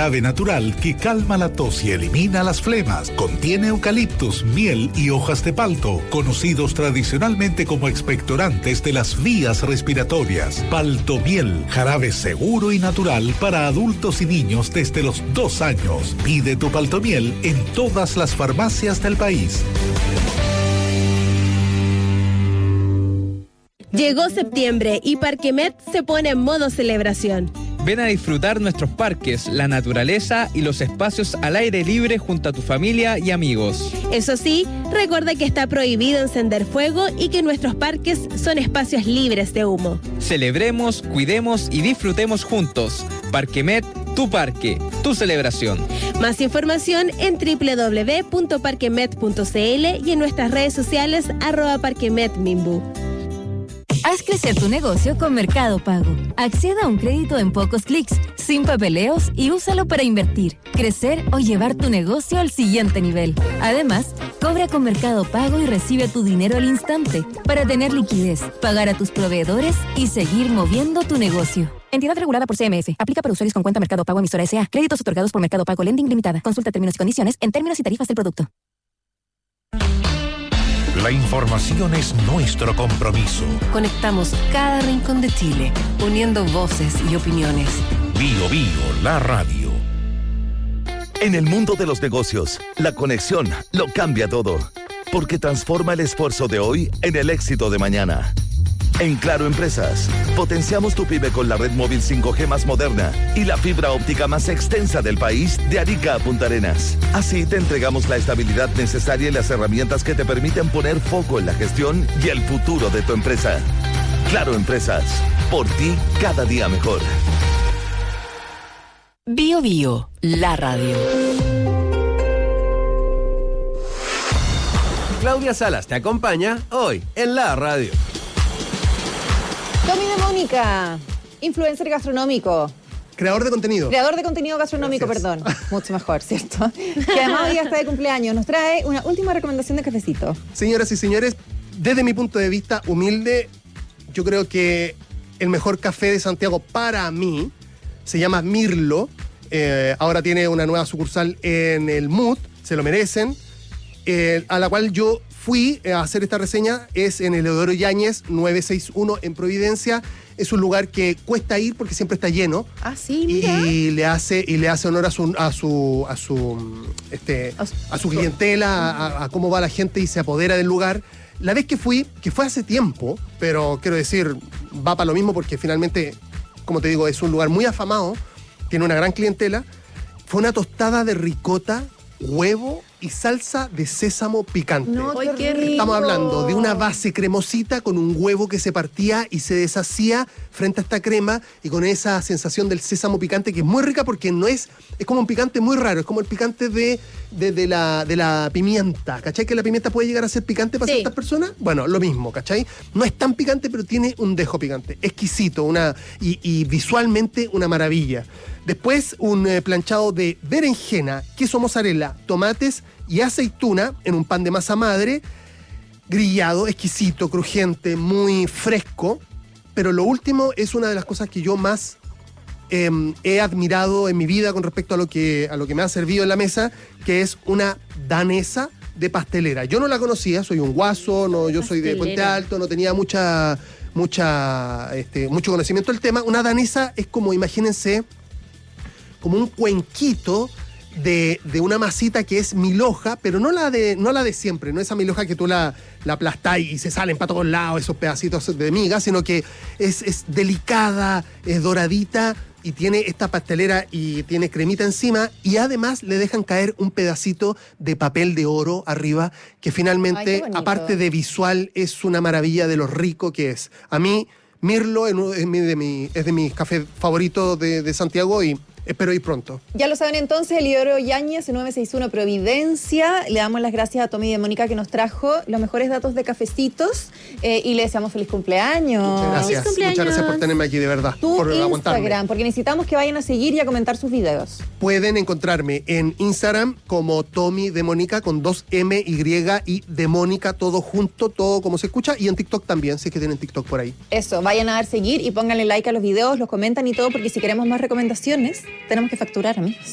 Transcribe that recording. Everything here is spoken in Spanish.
jarabe natural que calma la tos y elimina las flemas. Contiene eucaliptus, miel y hojas de palto, conocidos tradicionalmente como expectorantes de las vías respiratorias. Paltomiel, jarabe seguro y natural para adultos y niños desde los 2 años. Pide tu Paltomiel en todas las farmacias del país. Llegó septiembre y Parquemet se pone en modo celebración. Ven a disfrutar nuestros parques, la naturaleza y los espacios al aire libre junto a tu familia y amigos. Eso sí, recuerda que está prohibido encender fuego y que nuestros parques son espacios libres de humo. Celebremos, cuidemos y disfrutemos juntos. Parquemet, tu parque, tu celebración. Más información en www.parquemet.cl y en nuestras redes sociales @parquemetminbu. Haz crecer tu negocio con Mercado Pago. Acceda a un crédito en pocos clics, sin papeleos y úsalo para invertir, crecer o llevar tu negocio al siguiente nivel. Además, cobra con Mercado Pago y recibe tu dinero al instante para tener liquidez, pagar a tus proveedores y seguir moviendo tu negocio. Entidad regulada por CMF. Aplica para usuarios con cuenta Mercado Pago emisora S.A. Créditos otorgados por Mercado Pago Lending Limitada. Consulta términos y condiciones en términos y tarifas del producto. La información es nuestro compromiso. Conectamos cada rincón de Chile, uniendo voces y opiniones. Bio Bio, la radio. En el mundo de los negocios, la conexión lo cambia todo, porque transforma el esfuerzo de hoy en el éxito de mañana. En Claro Empresas, potenciamos tu pyme con la red móvil 5G más moderna y la fibra óptica más extensa del país, de Arica a Punta Arenas. Así te entregamos la estabilidad necesaria y las herramientas que te permiten poner foco en la gestión y el futuro de tu empresa. Claro Empresas, por ti cada día mejor. Bio Bio, la radio. Claudia Salas te acompaña hoy en la radio. Tommy de Mónica, influencer gastronómico. Creador de contenido. Creador de contenido gastronómico, Gracias. perdón. Mucho mejor, ¿cierto? Que además hoy día está de cumpleaños. Nos trae una última recomendación de cafecito. Señoras y señores, desde mi punto de vista humilde, yo creo que el mejor café de Santiago para mí se llama Mirlo. Ahora tiene una nueva sucursal en el MUT, se lo merecen. A la cual yo fui a hacer esta reseña, es en el Eudoro Yáñez 961 en Providencia. Es un lugar que cuesta ir porque siempre está lleno. Ah, sí, mira. Y le hace honor a su clientela, a cómo va la gente y se apodera del lugar. La vez que fui, que fue hace tiempo, pero quiero decir, va para lo mismo porque finalmente, como te digo, es un lugar muy afamado, tiene una gran clientela. Fue una tostada de ricota, huevo y salsa de sésamo picante. No, qué rico. Estamos hablando de una base cremosita con un huevo que se partía y se deshacía frente a esta crema y con esa sensación del sésamo picante que es muy rica porque no es como un picante muy raro, es como el picante de la pimienta, ¿cachai? Que la pimienta puede llegar a ser picante para ciertas personas. Bueno, lo mismo, ¿cachai? No es tan picante, pero tiene un dejo picante. Exquisito, y visualmente una maravilla. Después un planchado de berenjena, queso mozzarella, tomates y aceituna en un pan de masa madre, grillado, exquisito, crujiente, muy fresco. Pero lo último es una de las cosas que yo más he admirado en mi vida con respecto a lo que me ha servido en la mesa, que es una danesa de pastelera. Yo no la conocía, soy un guaso, yo soy de Puente Alto, no tenía mucho conocimiento del tema. Una danesa es como, imagínense, como un cuenquito de una masita que es milhoja, pero no la de siempre, no esa milhoja que tú la aplastás y se salen para todos lados esos pedacitos de miga, sino que es delicada, es doradita y tiene esta pastelera y tiene cremita encima y además le dejan caer un pedacito de papel de oro arriba que finalmente, aparte de visual, es una maravilla de lo rico que es. A mí, Mirlo es de mis cafés favoritos de Santiago y espero ir pronto. Ya lo saben entonces, el Eudoro Yáñez 961 Providencia. Le damos las gracias a Tommy de Mónica que nos trajo los mejores datos de cafecitos y le deseamos feliz cumpleaños. Muchas gracias. Muchas gracias por tenerme aquí, de verdad. Por aguantarme. Instagram, porque necesitamos que vayan a seguir y a comentar sus videos. Pueden encontrarme en Instagram como Tommy de Mónica con 2 M, Y y de Mónica, todo junto, todo como se escucha, y en TikTok también, si es que tienen TikTok por ahí. Eso, vayan a dar seguir y pónganle like a los videos, los comentan y todo, porque si queremos más recomendaciones, tenemos que facturar, amigos.